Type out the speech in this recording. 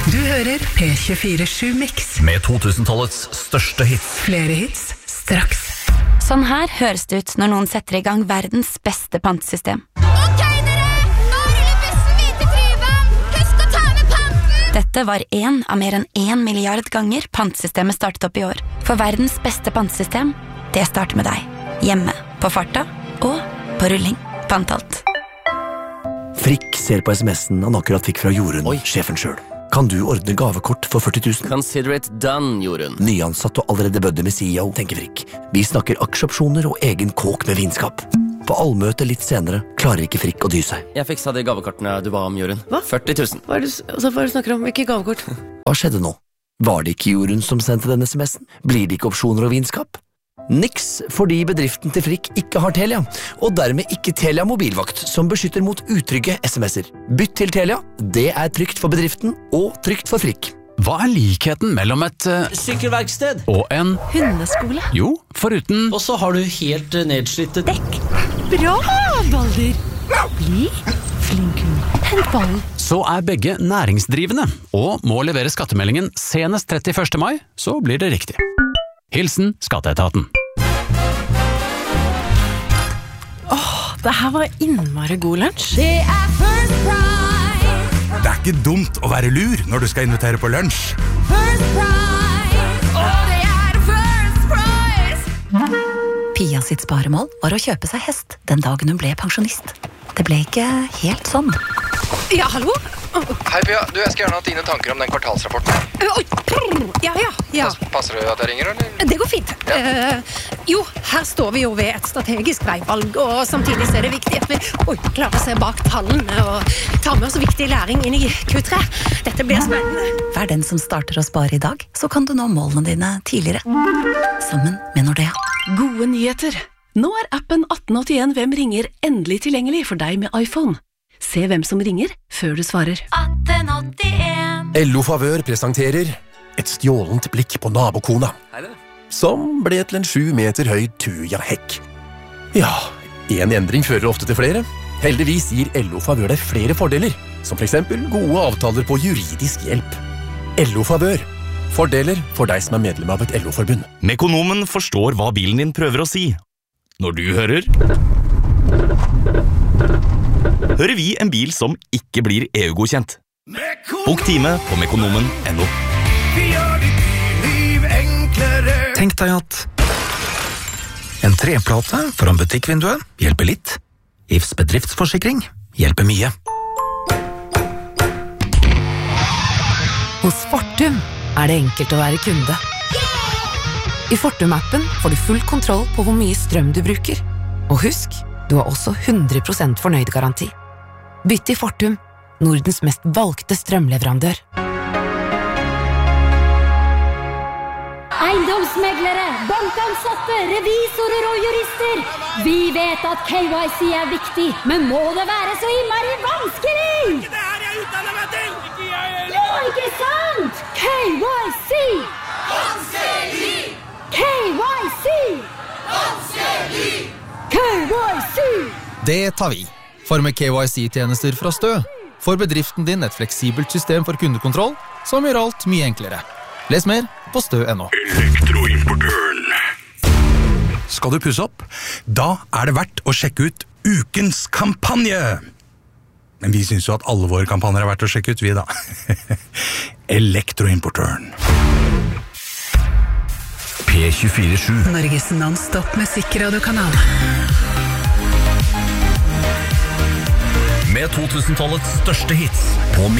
Du hører P24-7 Mix. Med 2000-tallets største hits. Flere hits, straks. Sånn her høres det ut når noen setter i gang verdens beste pantesystem. Ok dere, nå ruller bussen videre til Tryvann. Husk å ta med panten. Dette var en av mer enn 1 milliard ganger pantesystemet startet opp i år. For verdens beste pantesystem, det starter med deg. Hjemme, på farta og på rulling. Pantalt. Frikk ser på SMS-en han akkurat fikk fra Jorunn, sjefen selv. Kan du ordne gavekort for 40 000? Consider it done, Jorunn. Nyansatt og allerede bødde med CEO, tenker Frikk. Vi snakker aksjeopsjoner og egen kåk med vinskap. På allmøte litt senere klarer ikke Frikk å dy seg. Jeg fiksa de gavekortene du ba om, Jorunn. Hva? 40 000. Hva er det du snakker om? Hvilke gavekort? Hva skjedde nå? Var det ikke Jorunn som sendte denne SMS-en? Blir det ikke opsjoner og vinskap? Niks, fordi bedriften til Frikk ikke har Telia, og dermed ikke Telia mobilvakt, som beskytter mot utrygge SMS-er. Bytt til Telia, det er trygt for bedriften og trygt for Frikk. Hva er likheten mellom et sykkelverksted og en hundeskole? Jo, foruten Og så har du helt nedslitte dekk. Bra, Balder! Bli flink hund. Hent ballen. Så er begge næringsdrivende, og må levere skattemeldingen senest 31. mai, så blir det riktig. Hilsen Skatteetaten. Det her var innmari god lunsj. Det er First Price. Det er ikke dumt å være lur når du skal invitere på lunsj. First Price. Det er First Price. Pia sitt sparemål var å kjøpe seg hest den dagen hun ble pensjonist. Det ble ikke helt sånn. Ja, hallo? Hei Pia, jeg skal gjerne ha dine tanker om den kvartalsrapporten. Ja. Passer det at jeg ringer, eller? Det går fint. Jo, her står vi jo ved et strategisk veivalg, og samtidig så er det viktig at vi klarer å se bak tallene og ta med oss viktig læring inn i Q3. Dette blir spennende. Vær den som starter å spare i dag, så kan du nå målene dine tidligere. Sammen med Nordea. Gode nyheter. Nå er appen 1881 Hvem ringer endelig tilgjengelig for deg med iPhone. Se hvem som ringer før du svarer. 1881. LO Favør presenterer et stjålent blikk på nabokona, som ble til en 7 meter høy tujahekk. Ja, en endring fører ofte til flere. Heldigvis gir LO Favør deg flere fordeler, som for eksempel gode avtaler på juridisk hjelp. LO Favør. Fordeler for deg som er medlem av et LO-forbund. Mekonomen forstår hva bilen din prøver å si. Når du hører vi en bil som ikke blir EU-godkjent. Bok time på mekonomen.no. Vi gjør ditt liv enklere. Tenk deg at en treplate foran butikkvinduet hjelper litt. IFs bedriftsforsikring hjelper mye. Hos Fortum er det enkelt å være kunde. I Fortum-appen får du full kontroll på hvor mye strøm du bruker. Og husk, du har også 100% fornøyd-garanti. Bytt til Fortum, Nordens mest valgte strømleverandør. Eiendomsmeglere, bankansatte, revisorer og jurister. Vi vet at KYC er viktig, men må det være så innmari vanskelig? Det her jeg utdanner meg til! Jo, ikke sant? KYC! Vanskelig! KYC! Vanskelig! KYC! Det tar vi. For med KYC-tjenester fra Stø får bedriften din et fleksibelt system for kundekontroll som gjør alt mye enklere. Les mer på stø.no. Elektroimportøren. Skal du pusse opp? Da er det verdt å sjekke ut ukens kampanje. Men vi synes jo at alle våre kampanjer er verdt å sjekke ut, vi da. Elektroimportøren. P24-7. Norges non-stop musikkradiokanal. Med 2000-tallets største hits på